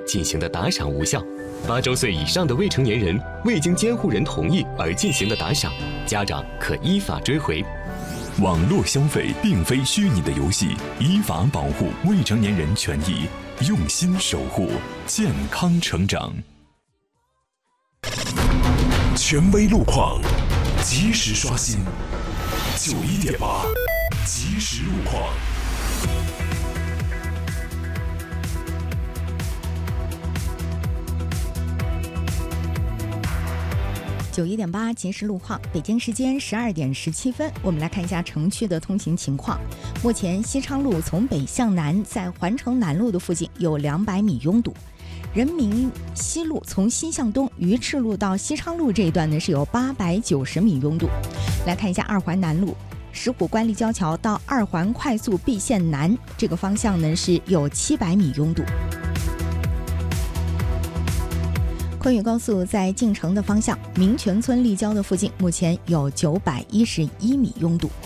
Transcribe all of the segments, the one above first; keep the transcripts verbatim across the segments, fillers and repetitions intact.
进行的打赏无效。八周岁以上的未成年人未经监护人同意而进行的打赏，家长可依法追回。 网络消费并非虚拟的游戏，依法保护未成年人权益，用心守护健康成长。权威路况，及时刷新。九一点八，及时路况。 九一点八及时路况，北京时间十二点十七分，我们来看一下城区的通行情况。目前西昌路从北向南，在环城南路的附近有两百米拥堵。人民西路从西向东，鱼翅路到西昌路这一段呢是有八百九十米拥堵。来看一下二环南路，石虎关立交桥到二环快速 B 线南这个方向呢是有七百米拥堵。昆宇高速在进城的方向，民权村立交的附近目前有九百一十一米拥堵。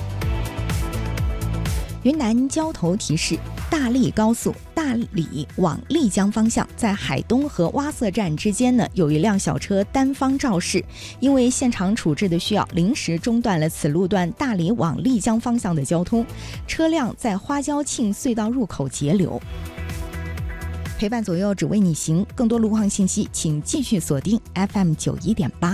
云南交头提示，大荔高速大理往丽江方向，在海东和洼色站之间呢，有一辆小车单方肇事，因为现场处置的需要，临时中断了此路段大理往丽江方向的交通，车辆在花椒庆隧道入口截流。陪伴左右，只为你行。更多路况信息，请继续锁定 F M 九一点八。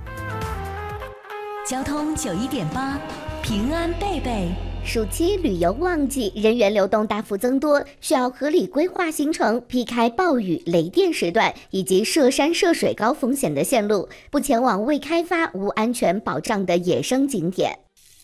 交通九一点八，平安贝贝。 暑期旅游旺季，人员流动大幅增多，需要合理规划行程，避开暴雨、雷电时段以及涉山涉水高风险的线路，不前往未开发、无安全保障的野生景点。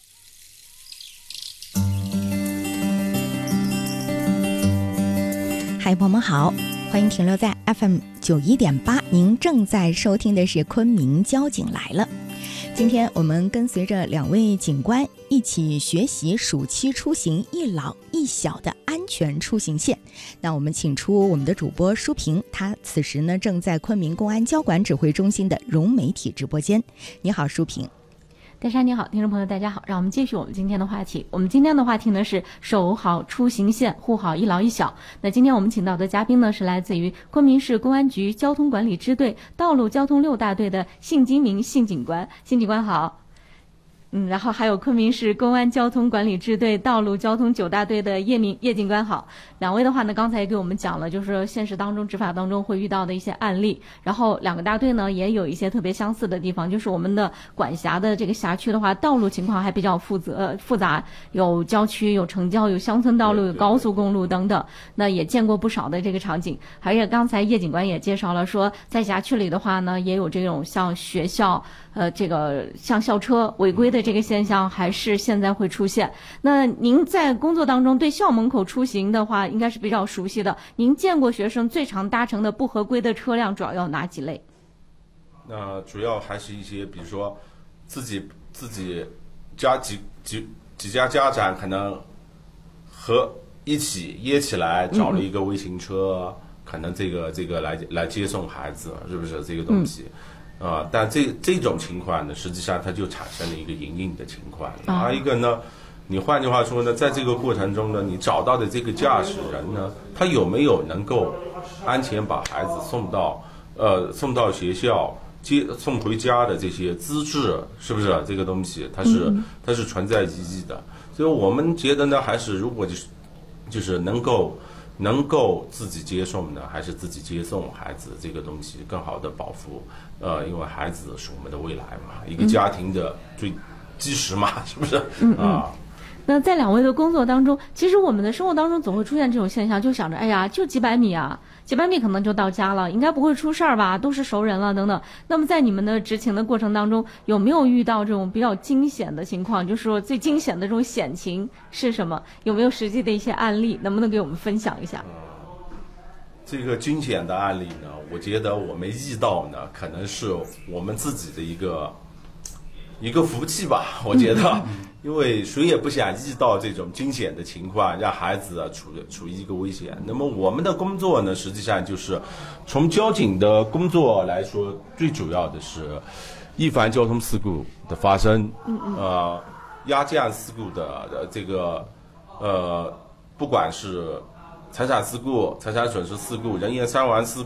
嗨，朋友们好，欢迎停留在 F M 九一点八，您正在收听的是昆明交警来了。今天我们跟随着两位警官一起学习暑期出行一老一小的安全出行线。那我们请出我们的主播舒平，他此时呢正在昆明公安交管指挥中心的融媒体直播间。你好，舒平。 戴珊你好，听众朋友大家好，让我们继续我们今天的话题。我们今天的话题呢是守好出行线，护好一老一小。那今天我们请到的嘉宾呢是来自于昆明市公安局交通管理支队道路交通六大队的信金明信警官。信警官好。嗯，然后还有昆明市公安交通管理支队道路交通九大队的叶明叶警官好。两位的话呢，刚才也给我们讲了，就是现实当中执法当中会遇到的一些案例。然后两个大队呢也有一些特别相似的地方，就是我们的管辖的这个辖区的话，道路情况还比较复杂复杂，有郊区、有城郊、有乡村道路、有高速公路等等。那也见过不少的这个场景。而且刚才叶警官也介绍了说，在辖区里的话呢，也有这种像学校。呃，这个像校车违规的这个现象还是现在会出现。那您在工作当中对校门口出行的话，应该是比较熟悉的。您见过学生最常搭乘的不合规的车辆主要有哪几类？ 那主要还是一些，比如说自己自己家几几几家家长可能和一起约起来找了一个微型车，嗯、可能这个这个来来接送孩子，是不是这个东西？嗯啊、呃，但这这种情况呢，实际上它就产生了一个隐隐的情况。还有一个呢，你换句话说呢，在这个过程中呢，你找到的这个驾驶人呢，他有没有能够安全把孩子送到呃送到学校、接送回家的这些资质，是不是这个东西？它是它是存在意义的。所以我们觉得呢，还是如果就是就是能够。能够自己接送的，还是自己接送孩子这个东西更好的保护，呃，因为孩子是我们的未来嘛，一个家庭的最基石嘛，嗯、是不是？嗯嗯啊。 那在两位的工作当中，其实我们的生活当中总会出现这种现象，就想着，哎呀，就几百米啊，几百米可能就到家了，应该不会出事儿吧，都是熟人了等等。那么在你们的执勤的过程当中，有没有遇到这种比较惊险的情况？就是说最惊险的这种险情是什么？有没有实际的一些案例？能不能给我们分享一下？ 这个惊险的案例呢，我觉得我们遇到呢，可能是我们自己的一个一个福气吧，我觉得。因为谁也不想遇到这种惊险的情况，让孩子啊处处于一个危险。那么我们的工作呢，实际上就是从交警的工作来说，最主要的是预防交通事故的发生，呃，压降事故的的这个呃，不管是财产事故、财产损失事故、人员伤亡事故。